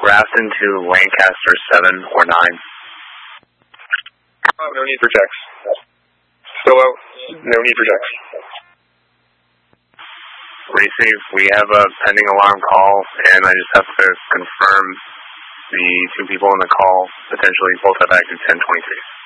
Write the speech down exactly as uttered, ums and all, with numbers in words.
Grafton to Lancaster seven or nine. Oh, no need for checks. Still out. No need for checks. Receive. We have a pending alarm call, and I just have to confirm the two people in the call potentially both have active ten twenty-three.